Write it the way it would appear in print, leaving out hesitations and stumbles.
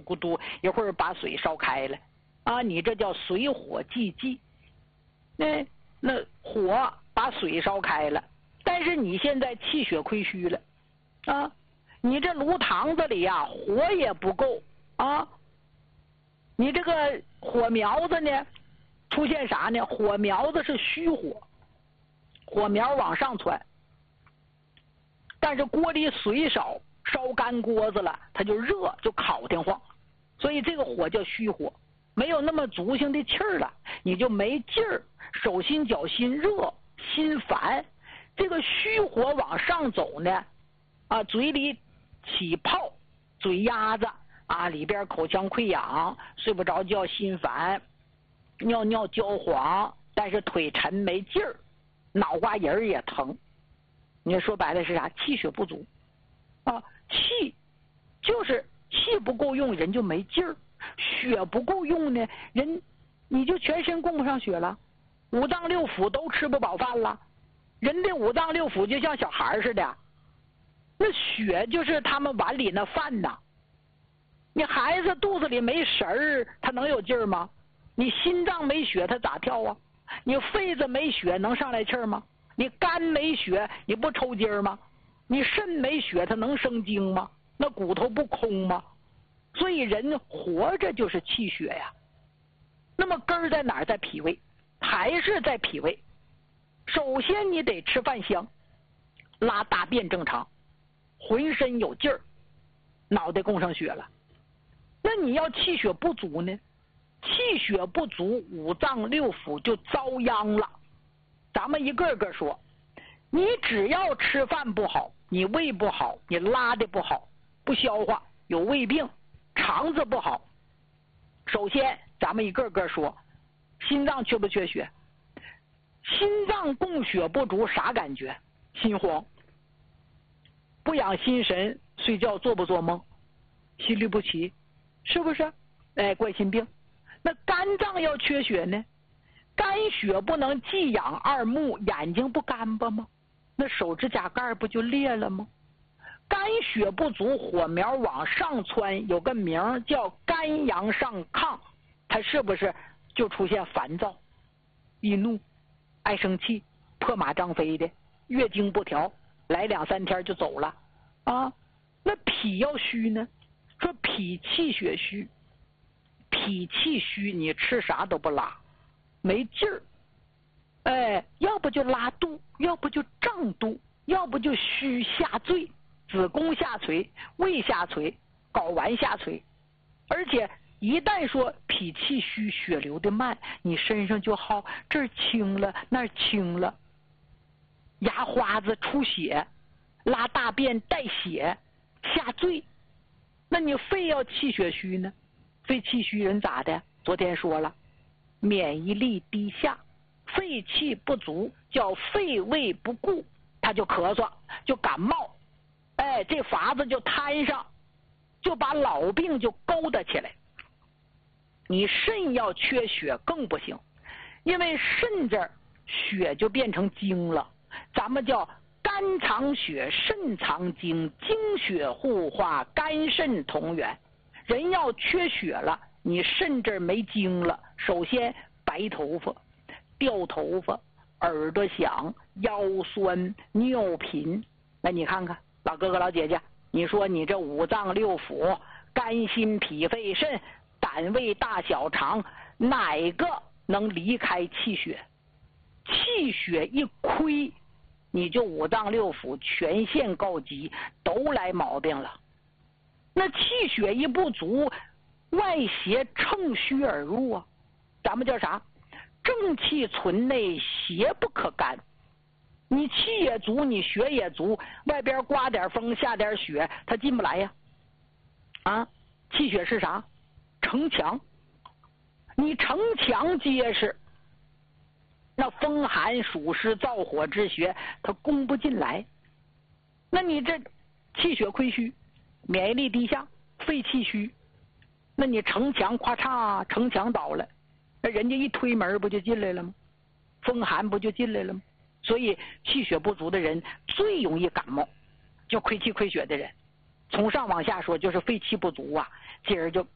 咕嘟，一会儿把水烧开了，啊，你这叫水火既济。那火把水烧开了，但是你现在气血亏虚了，啊，你这炉膛子里呀，火也不够啊，你这个火苗子呢，出现啥呢？火苗子是虚火，火苗往上窜，但是锅里水少，烧干锅子了，它就热，就烤挺慌，所以这个火叫虚火，没有那么足性的气儿了，你就没劲儿，手心脚心热，心烦。这个虚火往上走呢，啊，嘴里起泡，嘴丫子啊，里边口腔溃疡，睡不着觉，心烦，尿尿焦黄，但是腿沉没劲儿，脑瓜仁儿也疼。你说白了是啥？气血不足啊，气就是气不够用，人就没劲儿；血不够用呢，人你就全身供不上血了，五脏六腑都吃不饱饭了。人的五脏六腑就像小孩似的，那血就是他们碗里那饭呐。你孩子肚子里没食儿，他能有劲儿吗？你心脏没血，他咋跳啊？你肺子没血，能上来气儿吗？你肝没血，你不抽筋儿吗？你肾没血，它能生精吗？那骨头不空吗？所以人活着就是气血呀。那么根儿在哪儿？在脾胃，还是在脾胃。首先你得吃饭香，拉大便正常，浑身有劲儿，脑袋供上血了。那你要气血不足呢？气血不足，五脏六腑就遭殃了。咱们一个个说，你只要吃饭不好，你胃不好，你拉的不好，不消化，有胃病，肠子不好。首先咱们一个个说，心脏缺不缺血？心脏供血不足，啥感觉？心慌，不养心神，睡觉做不做梦，心律不齐，是不是？哎，冠心病。那肝脏要缺血呢？肝血不能既养二目，眼睛不干巴吗？那手指甲盖不就裂了吗？肝血不足，火苗往上窜，有个名叫肝阳上亢，它是不是就出现烦躁、易怒、爱生气、破马张飞的，月经不调，来2、3天就走了啊？那脾要虚呢？说脾气血虚，脾气虚，你吃啥都不拉，没劲儿，哎，要不就拉肚，要不就胀肚，要不就虚下坠，子宫下垂，胃下垂，睾丸下垂。而且一旦说脾气虚，血流的慢，你身上就好，这儿青了那儿青了，牙花子出血，拉大便带血，下坠。那你肺要气血虚呢？肺气虚人咋的？昨天说了，免疫力低下，肺气不足，叫肺胃不顾，他就咳嗽，就感冒，哎，这法子就摊上，就把老病就勾搭起来。你肾要缺血更不行，因为肾这儿血就变成精了，咱们叫肝藏血，肾藏精，精血互化，肝肾同源。人要缺血了，你肾这儿没精了，首先白头发、掉头发、耳朵响、腰酸、尿频。那你看看老哥哥老姐姐，你说你这五脏六腑、肝心脾肺肾、胆胃大小肠，哪个能离开气血？气血一亏，你就五脏六腑全线告急，都来毛病了。那气血一不足，外邪乘虚而入啊，咱们叫啥？正气存内，邪不可干。你气也足，你血也足，外边刮点风下点雪，它进不来呀。啊，气血是啥？城墙。你城墙结实，那风寒暑湿燥火之邪它攻不进来。那你这气血亏虚，免疫力低下，肺气虚，那你城墙咔嚓，城墙倒了，那人家一推门不就进来了吗？风寒不就进来了吗？所以气血不足的人最容易感冒，就亏气亏血的人，从上往下说就是肺气不足啊，今儿就